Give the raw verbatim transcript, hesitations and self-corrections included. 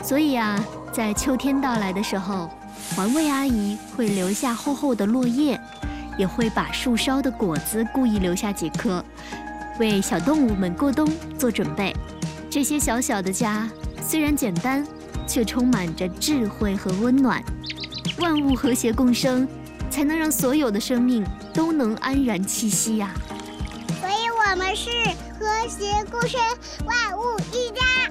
所以啊，在秋天到来的时候，环卫阿姨会留下厚厚的落叶，也会把树梢的果子故意留下几颗，为小动物们过冬做准备。这些小小的家虽然简单，却充满着智慧和温暖。万物和谐共生，才能让所有的生命都能安然栖息呀、 所以我们是和谐共生，万物一家。